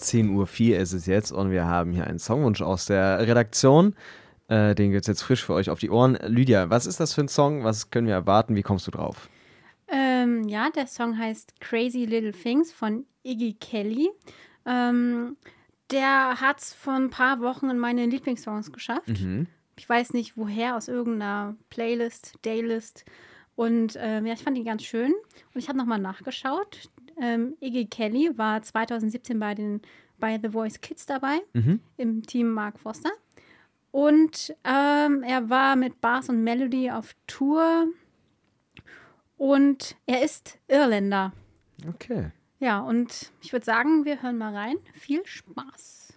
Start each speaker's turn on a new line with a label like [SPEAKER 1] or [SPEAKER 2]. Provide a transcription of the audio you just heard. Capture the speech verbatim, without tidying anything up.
[SPEAKER 1] zehn Uhr vier ist es jetzt und wir haben hier einen Songwunsch aus der Redaktion. Äh, den gibt es jetzt frisch für euch auf die Ohren. Lydia, was ist das für ein Song? Was können wir erwarten? Wie kommst du drauf?
[SPEAKER 2] Ähm, ja, der Song heißt Crazy Little Things von Iggy Kelly. Ähm, der hat es vor ein paar Wochen in meine Lieblingssongs geschafft.
[SPEAKER 1] Mhm.
[SPEAKER 2] Ich weiß nicht woher, aus irgendeiner Playlist, Daylist. Und ähm, ja, ich fand ihn ganz schön. Und ich habe nochmal nachgeschaut. Ähm, Iggy Kelly war zwanzig siebzehn bei, den, bei The Voice Kids dabei,
[SPEAKER 1] Mhm.
[SPEAKER 2] im Team Mark Foster. Und ähm, er war mit Bars und Melody auf Tour. Und er ist Irländer.
[SPEAKER 1] Okay.
[SPEAKER 2] Ja, und ich würde sagen, wir hören mal rein. Viel Spaß.